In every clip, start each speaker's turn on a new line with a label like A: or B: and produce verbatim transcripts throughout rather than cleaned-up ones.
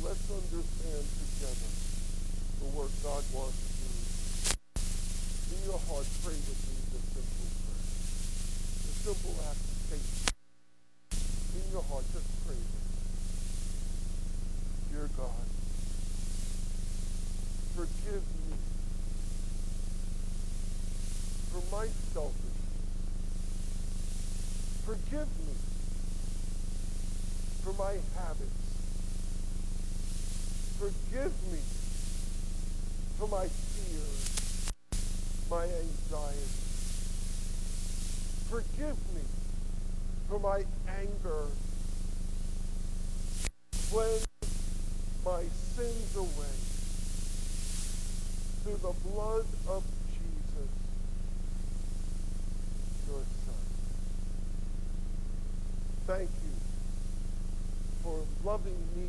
A: let's understand together the work God wants to do. In your heart, pray with me this simple prayer. The simple act of faith. In your heart, just pray with me. Dear God, forgive me for my selfishness. Forgive me for my habits. Forgive me for my fears, my anxiety. Forgive me for my anger. Cleanse my sins away through the blood of Jesus, your Son. Thank you for loving me.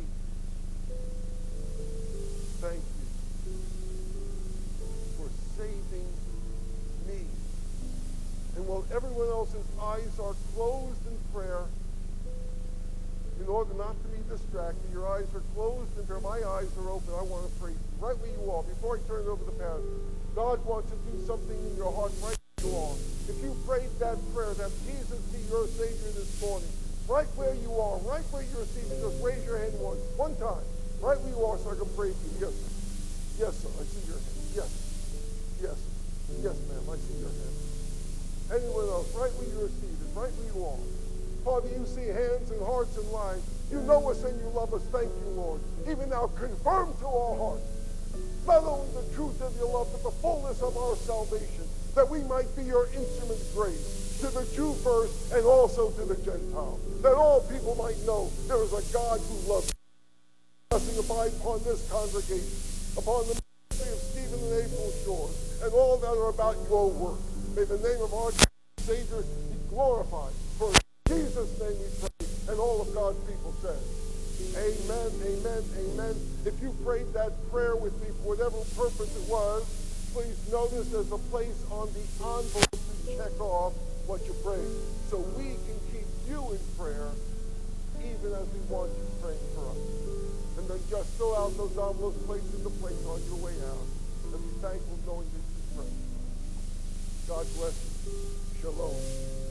A: Thank you for saving me. And while everyone else's eyes are closed in prayer, in order not to be distracted, your eyes are closed until my eyes are open. I want to pray right where you are. Before I turn it over to the pastor, God wants to do something in your heart right where you are. If you prayed that prayer, that Jesus be your Savior this morning, right where you are, right where you're seated, just raise your hand once, one time, right where you are, so I can pray for you. Yes, sir. Yes, sir. I see your hand. Yes. Yes. Yes, ma'am. I see your hand. Anyone else, right where you're seated, right where you are. Father, you see hands and hearts and lives. You know us and you love us. Thank you, Lord. Even now, confirm to our hearts not only the truth of your love, but the fullness of our salvation, that we might be your instrument of grace to the Jew first and also to the Gentile, that all people might know there is a God who loves you. Blessing abide upon this congregation, upon the ministry of Stephen and April Shores, and all that are about your work. May the name of our Savior be glorified. For in Jesus' name we pray, and all of God's people said, amen, amen, amen. If you prayed that prayer with me for whatever purpose it was, please notice there's a place on the envelope to check off what you prayed, so we can keep you in prayer even as we want you praying for us. And then just fill out those envelopes, place in the place on your way out, and be thankful knowing that you prayed. God bless you. Shalom.